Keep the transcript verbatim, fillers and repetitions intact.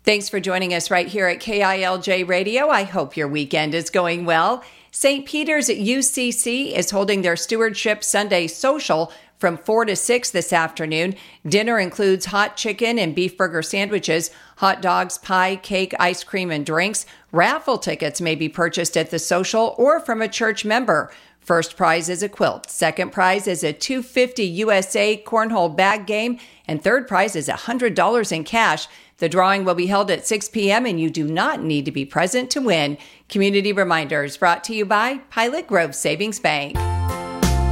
Thanks for joining us right here at K I L J Radio. I hope your weekend is going well. Saint Peter's at U C C is holding their Stewardship Sunday Social from four to six this afternoon. Dinner includes hot chicken and beef burger sandwiches, hot dogs, pie, cake, ice cream, and drinks. Raffle tickets may be purchased at the social or from a church member. First prize is a quilt. Second prize is a two hundred fifty U S A cornhole bag game. And third prize is one hundred dollars in cash. The drawing will be held at six p.m. and you do not need to be present to win. Community reminders brought to you by Pilot Grove Savings Bank.